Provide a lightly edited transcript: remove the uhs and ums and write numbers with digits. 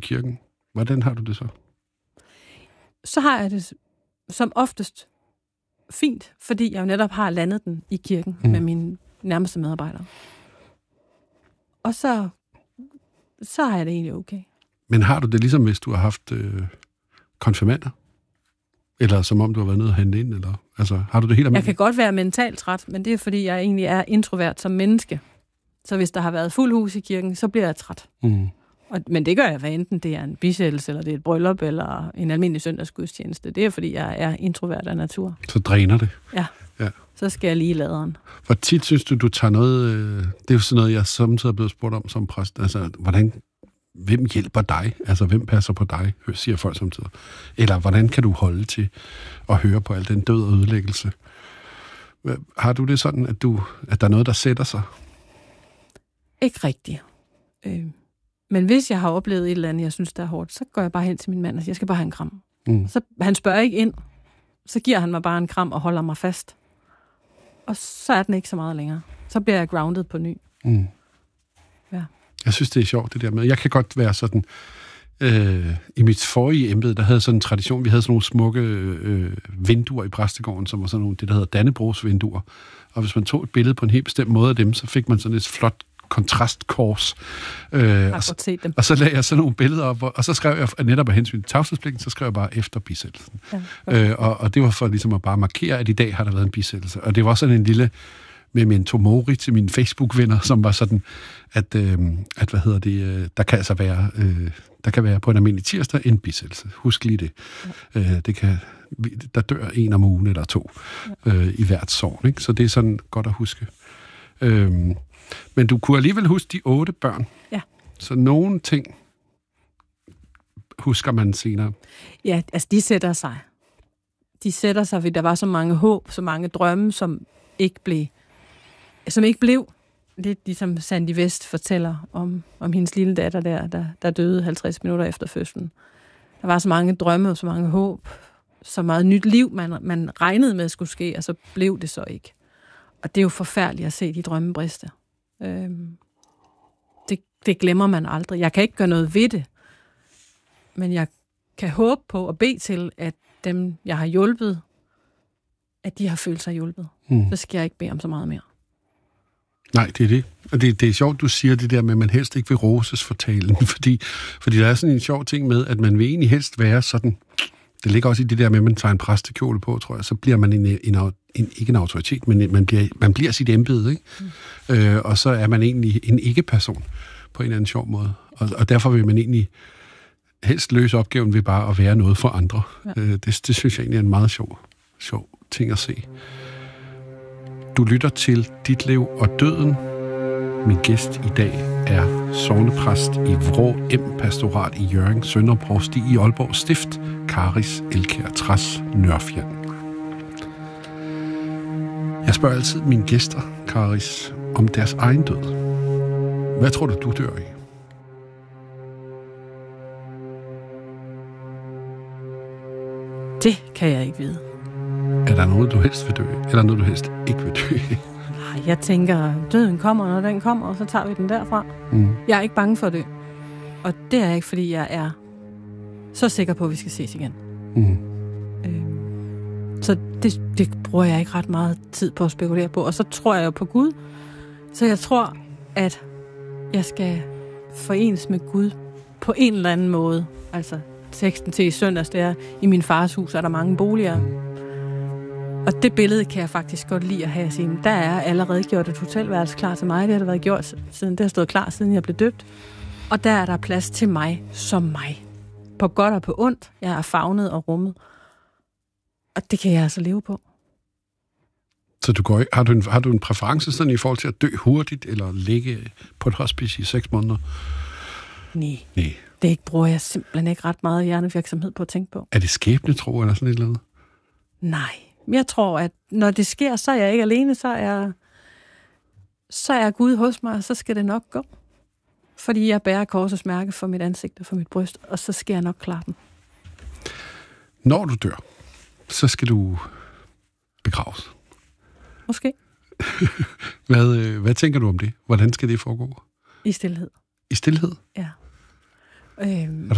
kirken. Hvordan har du det så? Så har jeg det som oftest fint, fordi jeg jo netop har landet den i kirken med mine nærmeste medarbejdere. Og så har jeg det egentlig okay. Men har du det ligesom, hvis du har haft konfirmander? Eller som om du har været nede og handle ind? Eller, altså, har du det helt almindeligt? Jeg kan godt være mentalt træt, men det er, fordi jeg egentlig er introvert som menneske. Så hvis der har været fuld hus i kirken, så bliver jeg træt. Men det gør jeg, hvad enten det er en bisættelse, eller det er et bryllup, eller en almindelig søndagsgudstjeneste. Det er, fordi jeg er introvert af natur. Så dræner det? Ja. Så skal jeg lige i laderen. Hvor tit synes du tager noget... det er jo sådan noget, jeg samtidig er blevet spurgt om som præst. Altså, hvem hjælper dig? Altså, hvem passer på dig, siger folk samtidig. Eller hvordan kan du holde til at høre på al den død og ødelæggelse? Har du det sådan, at der er noget, der sætter sig? Ikke rigtigt. Men hvis jeg har oplevet et eller andet, jeg synes, der er hårdt, så går jeg bare hen til min mand og siger, jeg skal bare have en kram. Så han spørger ikke ind. Så giver han mig bare en kram og holder mig fast. Og så er den ikke så meget længere. Så bliver jeg grounded på ny. Ja. Jeg synes, det er sjovt, det der med. Jeg kan godt være sådan... I mit forrige embede, der havde sådan en tradition, vi havde sådan nogle smukke vinduer i præstegården, som var sådan nogle, det der hedder Dannebrogs vinduer. Og hvis man tog et billede på en helt bestemt måde af dem, så fik man sådan et flot kontrastkors. Og så lagde jeg sådan nogle billeder op, og så skrev jeg, netop af hensyn til tavshedspligten, så skrev jeg bare efter bisættelsen. Ja, og det var for ligesom at bare markere, at i dag har der været en bisættelse. Og det var sådan en lille memento mori til mine Facebook-venner, som var sådan, at der kan altså være, der kan være på en almindelig tirsdag en bisættelse. Husk lige det. Ja. Der dør en om ugen eller to i hvert sogn, ikke? Så det er sådan godt at huske. Men du kunne alligevel huske de 8 børn. Ja. Så nogle ting husker man senere. Ja, altså de sætter sig. De sætter sig, fordi der var så mange håb, så mange drømme, som ikke blev. Lidt ligesom Sandy West fortæller om hendes lille datter der døde 50 minutter efter fødslen. Der var så mange drømme og så mange håb, så meget nyt liv, man regnede med skulle ske, og så blev det så ikke. Og det er jo forfærdeligt at se de drømme briste. Det glemmer man aldrig. Jeg kan ikke gøre noget ved det, men jeg kan håbe på og bede til, at dem, jeg har hjulpet, at de har følt sig hjulpet. Så skal jeg ikke bede om så meget mere. Nej, det er det. Og det er sjovt, du siger det der med, at man helst ikke vil roses for talen, fordi der er sådan en sjov ting med, at man vil egentlig helst være sådan... Det ligger også i det der med, at man tager en præstekjole på, tror jeg, så bliver man ikke en autoritet, men man bliver sit embede, ikke? Og så er man egentlig en ikke-person på en eller anden sjov måde. Og derfor vil man egentlig helst løse opgaven ved bare at være noget for andre. Ja. Det synes jeg egentlig er en meget sjov ting at se. Du lytter til Ditlev og døden. Min gæst i dag er sognepræst i Vrå M Pastorat i Hjørring, Sønderprovsti i Aalborg Stift, Karis Elkjær Træs Nørfjern. Jeg spørger altid mine gæster, Karis, om deres egen død. Hvad tror du dør i? Det kan jeg ikke vide. Er der noget, du helst vil dø i, eller noget, du helst ikke vil dø i? Nej, jeg tænker, døden kommer, når den kommer, og så tager vi den derfra. Jeg er ikke bange for det. Og det er ikke, fordi jeg er så sikker på, at vi skal ses igen. Så det bruger jeg ikke ret meget tid på at spekulere på. Og så tror jeg jo på Gud. Så jeg tror, at jeg skal forenes med Gud på en eller anden måde. Altså, teksten til i søndags, det er, i min fars hus er der mange boliger. Og det billede kan jeg faktisk godt lide at have at sige, der er allerede gjort et hotelværelse klar til mig. Det har det været gjort, siden det har stået klar, siden jeg blev døbt. Og der er der plads til mig som mig. På godt og på ondt. Jeg er favnet og rummet. Og det kan jeg altså leve på. Så har du en præference sådan i forhold til at dø hurtigt, eller ligge på et hospice i 6 måneder? Nej. Det bruger jeg simpelthen ikke ret meget hjernevirksomhed på at tænke på. Er det skæbnetro eller sådan et eller andet? Nej. Jeg tror, at når det sker, så er jeg ikke alene, så er Gud hos mig, og så skal det nok gå. Fordi jeg bærer korsets mærke for mit ansigt og for mit bryst, og så skal jeg nok klare den. Når du dør, så skal du begraves. Måske. Hvad tænker du om det? Hvordan skal det foregå? I stilhed. I stilhed? Ja.